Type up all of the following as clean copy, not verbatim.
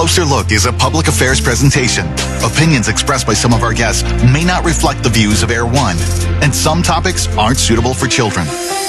Closer Look is a public affairs presentation. Opinions expressed by some of our guests may not reflect the views of Air One, and some topics aren't suitable for children.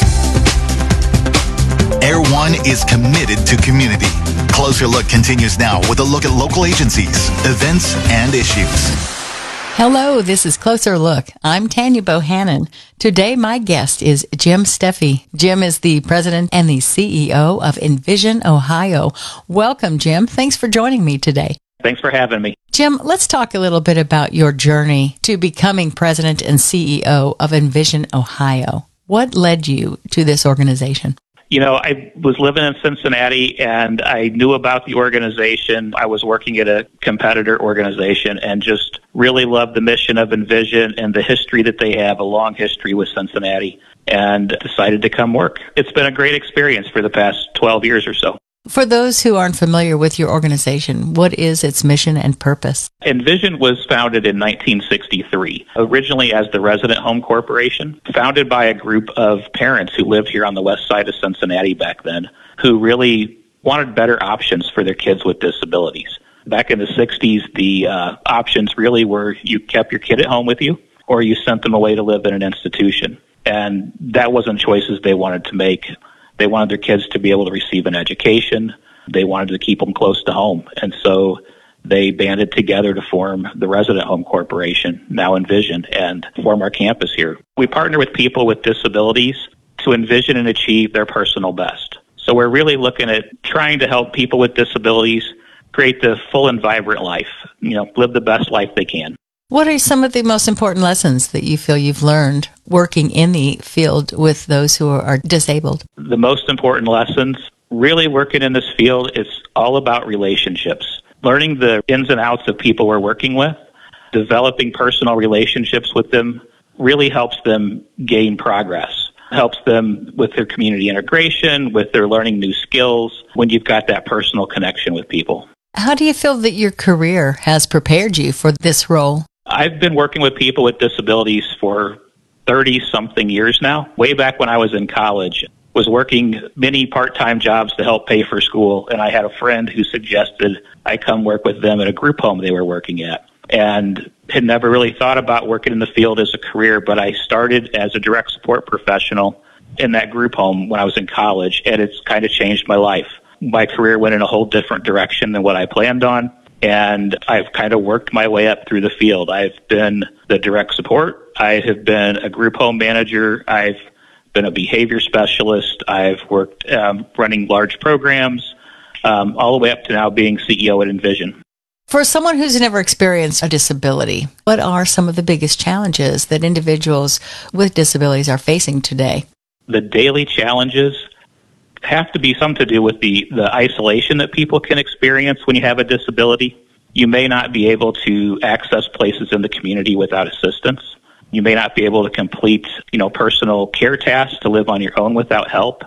Air One is committed to community. Closer Look continues now with a look at local agencies, events, and issues. Hello, this is Closer Look. I'm Tanya Bohannon. Today, my guest is Jim Steffi. Jim is the president and the CEO of Envision Ohio. Welcome, Jim. Thanks for joining me today. Thanks for having me. Jim, let's talk a little bit about your journey to becoming president and CEO of Envision Ohio. What led you to this organization? You know, I was living in Cincinnati and I knew about the organization. I was working at a competitor organization and just really loved the mission of Envision and the history that they have, a long history with Cincinnati, and decided to come work. It's been a great experience for the past 12 years or so. For those who aren't familiar with your organization, what is its mission and purpose? Envision was founded in 1963, originally as the Resident Home Corporation, founded by a group of parents who lived here on the west side of Cincinnati back then, who really wanted better options for their kids with disabilities. Back in the 60s, the options really were you kept your kid at home with you or you sent them away to live in an institution. And that wasn't choices they wanted to make. They wanted their kids to be able to receive an education. They wanted to keep them close to home. And so they banded together to form the Resident Home Corporation, now Envision, and form our campus here. We partner with people with disabilities to envision and achieve their personal best. So we're really looking at trying to help people with disabilities create the full and vibrant life, live the best life they can. What are some of the most important lessons that you feel you've learned working in the field with those who are disabled? The most important lessons, really working in this field, it's all about relationships. Learning the ins and outs of people we're working with, developing personal relationships with them really helps them gain progress, helps them with their community integration, with their learning new skills, when you've got that personal connection with people. How do you feel that your career has prepared you for this role? I've been working with people with disabilities for 30-something years now. Way back when I was in college, was working many part-time jobs to help pay for school, and I had a friend who suggested I come work with them at a group home they were working at, and had never really thought about working in the field as a career, but I started as a direct support professional in that group home when I was in college, and it's kind of changed my life. My career went in a whole different direction than what I planned on. And I've kind of worked my way up through the field. I've been the direct support. I have been a group home manager. I've been a behavior specialist. I've worked running large programs, all the way up to now being CEO at Envision. For someone who's never experienced a disability, what are some of the biggest challenges that individuals with disabilities are facing today? The daily challenges have to be some to do with the isolation that people can experience when you have a disability. You may not be able to access places in the community without assistance. You may not be able to complete, personal care tasks to live on your own without help.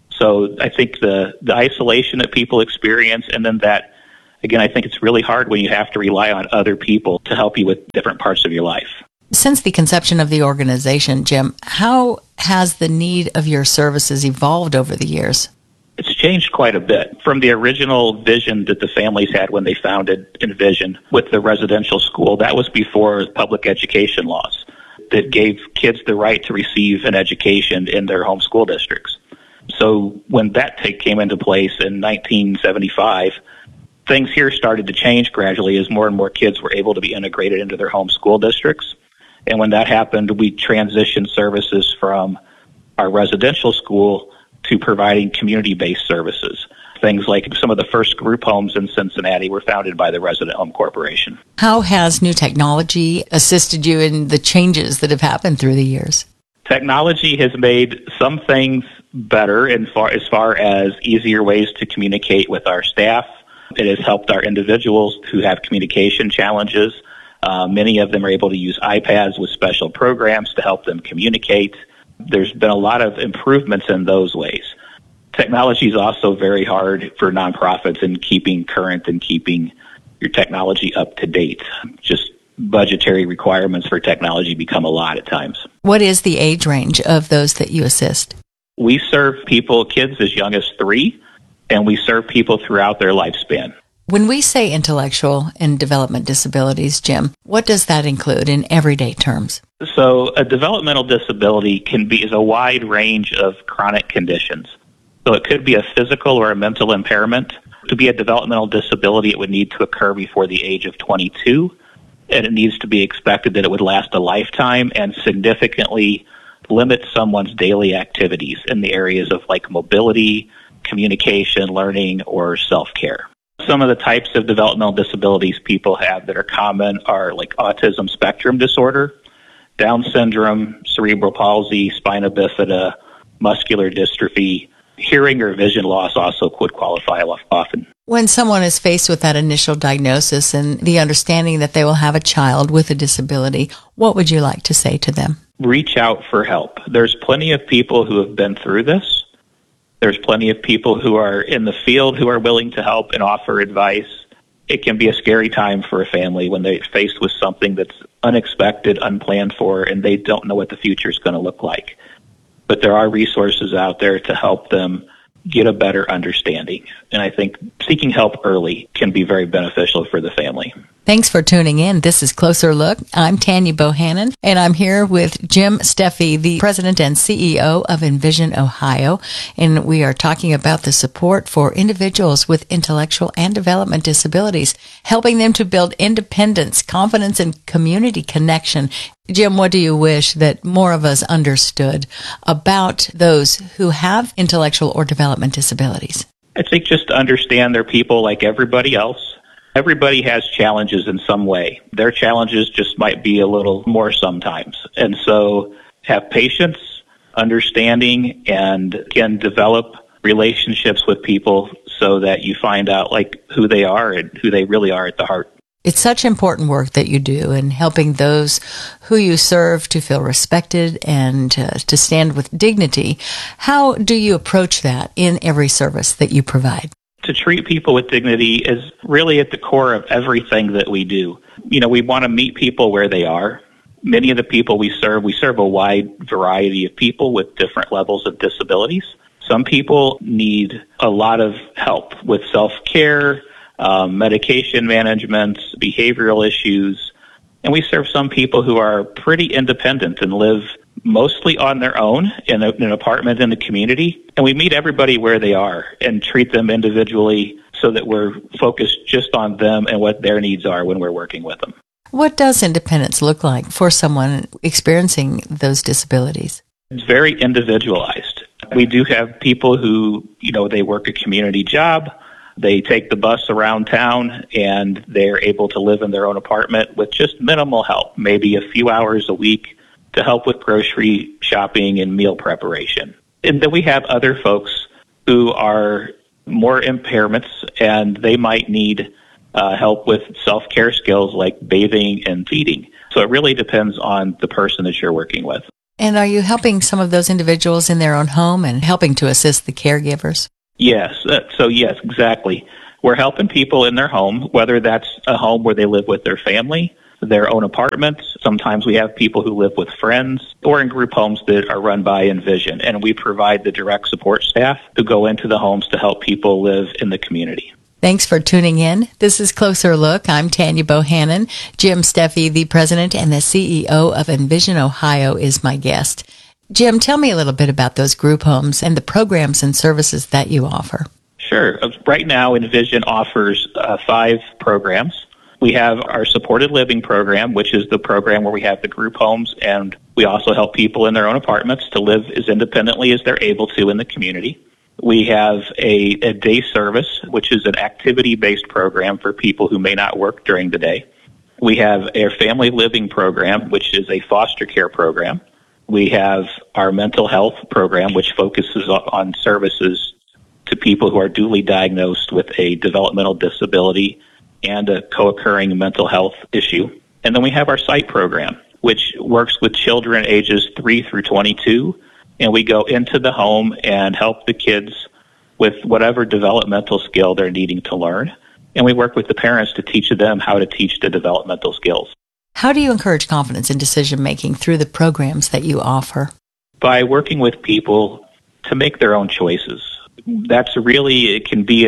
So I think the isolation that people experience, and then that, again, I think it's really hard when you have to rely on other people to help you with different parts of your life. Since the conception of the organization, Jim, how has the need of your services evolved over the years? It's changed quite a bit from the original vision that the families had when they founded Envision with the residential school. That was before public education laws that gave kids the right to receive an education in their home school districts. So when that came into place in 1975, things here started to change gradually as more and more kids were able to be integrated into their home school districts. And when that happened, we transitioned services from our residential school to providing community-based services. Things like some of the first group homes in Cincinnati were founded by the Resident Home Corporation. How has new technology assisted you in the changes that have happened through the years? Technology has made some things better as far as easier ways to communicate with our staff. It has helped our individuals who have communication challenges. Many of them are able to use iPads with special programs to help them communicate. There's been a lot of improvements in those ways. Technology is also very hard for nonprofits in keeping current and keeping your technology up to date. Just budgetary requirements for technology become a lot at times. What is the age range of those that you assist? We serve kids as young as 3, and we serve people throughout their lifespan. When we say intellectual and development disabilities, Jim, what does that include in everyday terms? So a developmental disability is a wide range of chronic conditions. So it could be a physical or a mental impairment. To be a developmental disability, it would need to occur before the age of 22, and it needs to be expected that it would last a lifetime and significantly limit someone's daily activities in the areas of like mobility, communication, learning, or self-care. Some of the types of developmental disabilities people have that are common are like autism spectrum disorder, Down syndrome, cerebral palsy, spina bifida, muscular dystrophy. Hearing or vision loss also could qualify often. When someone is faced with that initial diagnosis and the understanding that they will have a child with a disability, what would you like to say to them? Reach out for help. There's plenty of people who have been through this. There's plenty of people who are in the field who are willing to help and offer advice. It can be a scary time for a family when they're faced with something that's unexpected, unplanned for, and they don't know what the future is going to look like. But there are resources out there to help them get a better understanding. And I think seeking help early can be very beneficial for the family. Thanks for tuning in. This is Closer Look. I'm Tanya Bohannon, and I'm here with Jim Steffi, the president and CEO of Envision Ohio. And we are talking about the support for individuals with intellectual and development disabilities, helping them to build independence, confidence, and community connection. Jim, what do you wish that more of us understood about those who have intellectual or development disabilities? I think just to understand they're people like everybody else. Everybody has challenges in some way. Their challenges just might be a little more sometimes. And so have patience, understanding, and can develop relationships with people so that you find out like who they are and who they really are at the heart. It's such important work that you do in helping those who you serve to feel respected and to stand with dignity. How do you approach that in every service that you provide? To treat people with dignity is really at the core of everything that we do. You know, we want to meet people where they are. Many of the people we serve a wide variety of people with different levels of disabilities. Some people need a lot of help with self-care, medication management, behavioral issues. And we serve some people who are pretty independent and live mostly on their own in an apartment in the community. And we meet everybody where they are and treat them individually so that we're focused just on them and what their needs are when we're working with them. What does independence look like for someone experiencing those disabilities? It's very individualized. We do have people who, they work a community job. They take the bus around town and they're able to live in their own apartment with just minimal help, maybe a few hours a week to help with grocery shopping and meal preparation. And then we have other folks who are more impairments and they might need help with self-care skills like bathing and feeding. So it really depends on the person that you're working with. And are you helping some of those individuals in their own home and helping to assist the caregivers? Yes. Yes, exactly. We're helping people in their home, whether that's a home where they live with their family, their own apartments. Sometimes we have people who live with friends or in group homes that are run by Envision. And we provide the direct support staff who go into the homes to help people live in the community. Thanks for tuning in. This is Closer Look. I'm Tanya Bohannon. Jim Steffi, the president and the CEO of Envision Ohio, is my guest. Jim, tell me a little bit about those group homes and the programs and services that you offer. Sure. Right now, Envision offers 5 programs. We have our supported living program, which is the program where we have the group homes, and we also help people in their own apartments to live as independently as they're able to in the community. We have a day service, which is an activity-based program for people who may not work during the day. We have our family living program, which is a foster care program. We have our mental health program, which focuses on services to people who are duly diagnosed with a developmental disability and a co-occurring mental health issue. And then we have our SIGHT program, which works with children ages 3 through 22. And we go into the home and help the kids with whatever developmental skill they're needing to learn. And we work with the parents to teach them how to teach the developmental skills. How do you encourage confidence in decision-making through the programs that you offer? By working with people to make their own choices. That's really, it can be as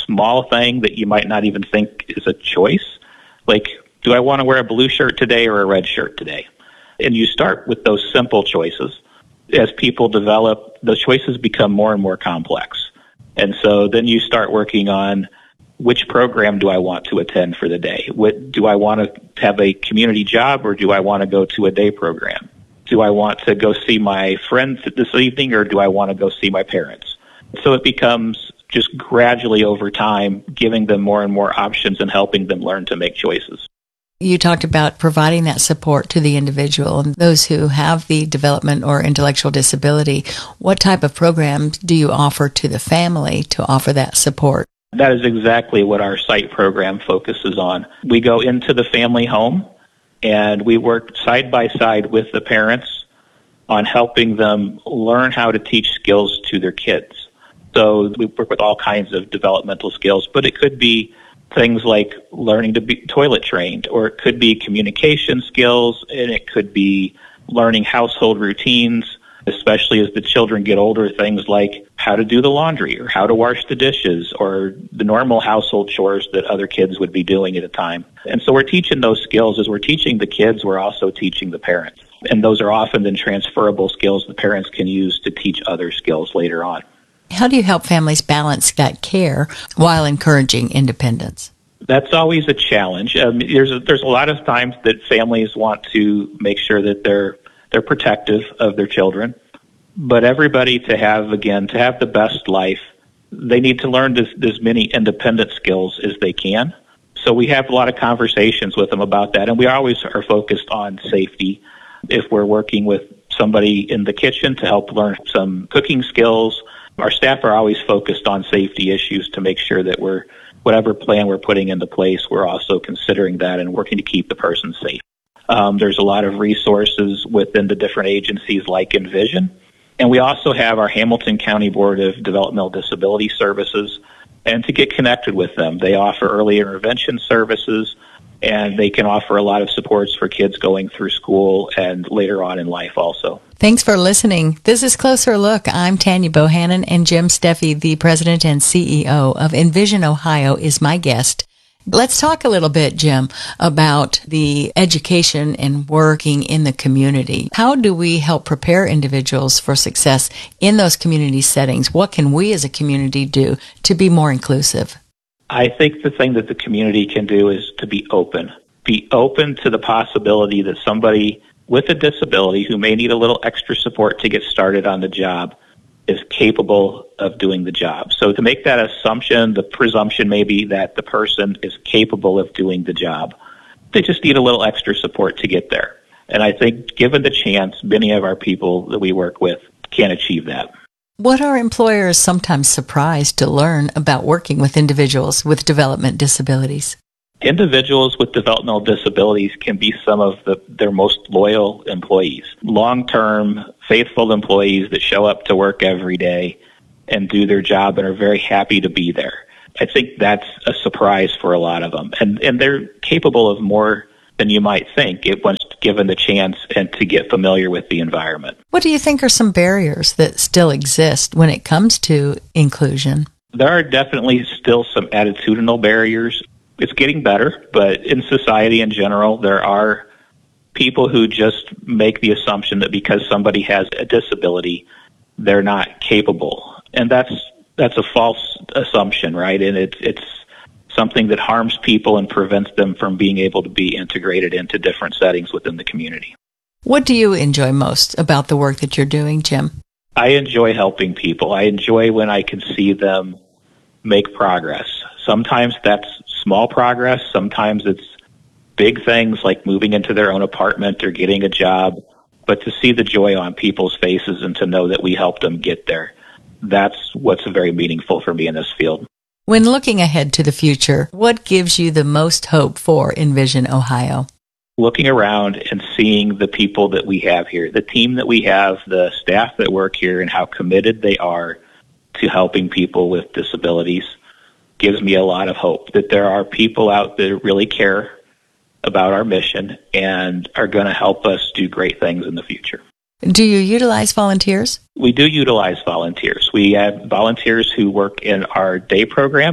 small thing that you might not even think is a choice. Like, do I want to wear a blue shirt today or a red shirt today? And you start with those simple choices. As people develop, the choices become more and more complex. And so then you start working on which program do I want to attend for the day? Do I want to have a community job, or do I want to go to a day program? Do I want to go see my friends this evening, or do I want to go see my parents? So it becomes just gradually over time giving them more and more options and helping them learn to make choices. You talked about providing that support to the individual and those who have the development or intellectual disability. What type of programs do you offer to the family to offer that support? That is exactly what our SIGHT program focuses on. We go into the family home and we work side by side with the parents on helping them learn how to teach skills to their kids. So we work with all kinds of developmental skills, but it could be things like learning to be toilet trained, or it could be communication skills, and it could be learning household routines, especially as the children get older, things like how to do the laundry or how to wash the dishes or the normal household chores that other kids would be doing at a time. And so we're teaching those skills. As we're teaching the kids, we're also teaching the parents. And those are often then transferable skills the parents can use to teach other skills later on. How do you help families balance that care while encouraging independence? That's always a challenge. There's a lot of times that families want to make sure that they're protective of their children, but everybody to have the best life, they need to learn as many independent skills as they can. So we have a lot of conversations with them about that, and we always are focused on safety. If we're working with somebody in the kitchen to help learn some cooking skills, our staff are always focused on safety issues to make sure that whatever plan we're putting into place, we're also considering that and working to keep the person safe. There's a lot of resources within the different agencies like Envision. And we also have our Hamilton County Board of Developmental Disability Services. And to get connected with them, they offer early intervention services, and they can offer a lot of supports for kids going through school and later on in life also. Thanks for listening. This is Closer Look. I'm Tanya Bohannon, and Jim Steffi, the president and CEO of Envision Ohio, is my guest. Let's talk a little bit, Jim, about the education and working in the community. How do we help prepare individuals for success in those community settings? What can we as a community do to be more inclusive? I think the thing that the community can do is to be open. Be open to the possibility that somebody with a disability who may need a little extra support to get started on the job is capable of doing the job. So to make that assumption, the presumption may be that the person is capable of doing the job. They just need a little extra support to get there. And I think given the chance, many of our people that we work with can achieve that. What are employers sometimes surprised to learn about working with individuals with development disabilities? Individuals with developmental disabilities can be some of their most loyal employees, long-term, faithful employees that show up to work every day and do their job and are very happy to be there. I think that's a surprise for a lot of them. And they're capable of more than you might think once given the chance and to get familiar with the environment. What do you think are some barriers that still exist when it comes to inclusion? There are definitely still some attitudinal barriers. It's getting better, but in society in general, there are people who just make the assumption that because somebody has a disability, they're not capable. And that's a false assumption, right? And it's something that harms people and prevents them from being able to be integrated into different settings within the community. What do you enjoy most about the work that you're doing, Jim? I enjoy helping people. I enjoy when I can see them make progress. Sometimes that's small progress. Sometimes it's big things like moving into their own apartment or getting a job. But to see the joy on people's faces and to know that we helped them get there, that's what's very meaningful for me in this field. When looking ahead to the future, what gives you the most hope for Envision Ohio? Looking around and seeing the people that we have here, the team that we have, the staff that work here, and how committed they are to helping people with disabilities gives me a lot of hope that there are people out there that really care about our mission and are going to help us do great things in the future. Do you utilize volunteers? We do utilize volunteers. We have volunteers who work in our day program.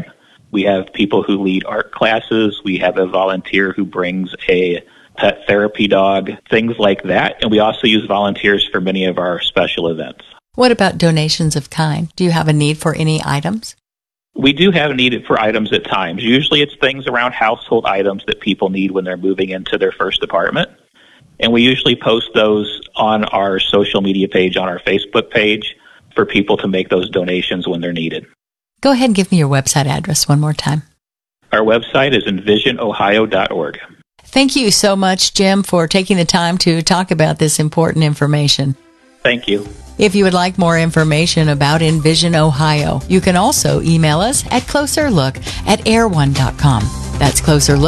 We have people who lead art classes. We have a volunteer who brings a pet therapy dog, things like that. And we also use volunteers for many of our special events. What about donations of kind? Do you have a need for any items? We do have a need for items at times. Usually it's things around household items that people need when they're moving into their first apartment. And we usually post those on our social media page, on our Facebook page, for people to make those donations when they're needed. Go ahead and give me your website address one more time. Our website is envisionohio.org. Thank you so much, Jim, for taking the time to talk about this important information. Thank you. If you would like more information about Envision Ohio, you can also email us at closerlook@air1.com. That's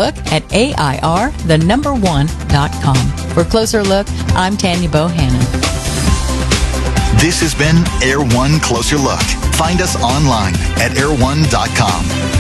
closerlook@AIR1.com. For Closer Look, I'm Tanya Bohannon. This has been Air One Closer Look. Find us online at air1.com.